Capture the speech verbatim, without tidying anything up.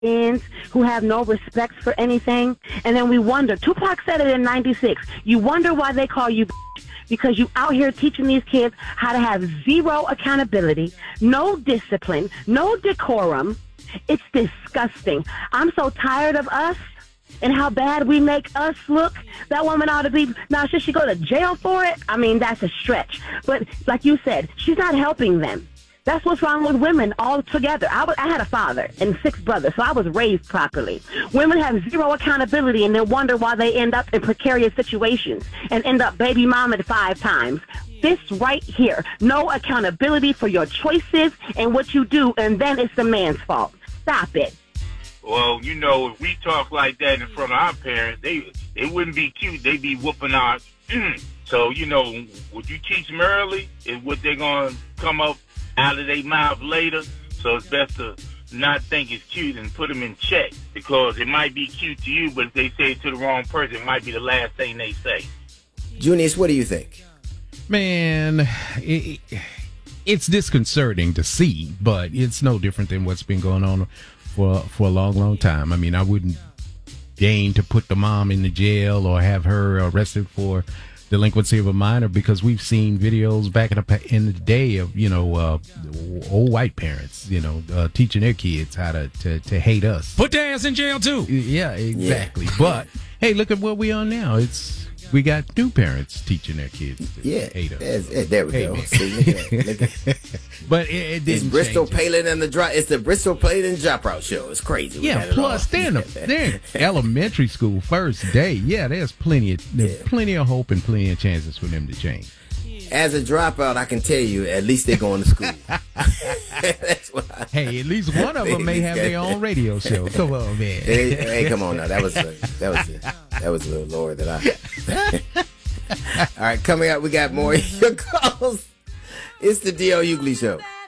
ends who have no respect for anything. And then we wonder, Tupac said it in ninety-six, you wonder why they call you bitch, because you out here teaching these kids how to have zero accountability, no discipline, no decorum. It's disgusting. I'm so tired of us and how bad we make us look. That woman ought to be, now should she go to jail for it? I mean, that's a stretch. But like you said, she's not helping them. That's what's wrong with women altogether. I, was, I had a father and six brothers, so I was raised properly. Women have zero accountability and then wonder why they end up in precarious situations and end up baby mama five times. This right here, no accountability for your choices and what you do, and then it's the man's fault. Stop it. Well, you know, if we talk like that in front of our parents, they they wouldn't be cute. They'd be whooping our... So, you know, what you teach them early is what they're going to come up out of their mouth later. So it's best to not think it's cute and put them in check, because it might be cute to you, but if they say it to the wrong person, it might be the last thing they say. Junius, what do you think? Man, it, it's disconcerting to see, but it's no different than what's been going on for for a long, long time. I mean, I wouldn't deign to put the mom in the jail or have her arrested for delinquency of a minor, because we've seen videos back in the, in the day of, you know, uh, old white parents, you know, uh, teaching their kids how to, to, to hate us. Put their ass in jail, too. Yeah, exactly. Yeah. But, hey, look at where we are now. It's we got new parents teaching their kids to Yeah, hate us. There's- there we Hey, go. man. See, look at that. Look at- But it, it It's didn't Bristol change it. Palin and the drop. It's the Bristol Palin and Dropout show. It's crazy. We Yeah, got it plus all. they're in, the, they're in elementary school first day. Yeah, there's plenty of there's Yeah. plenty of hope and plenty of chances for them to change. As a dropout, I can tell you, at least they're going to school. That's what I, Hey, at least one of them may have their own radio show. Come on, man. hey, hey, come on now. That was a, that was a, that was a little lower than I. All right, coming up, we got more of your calls. It's the D L Hughley Show.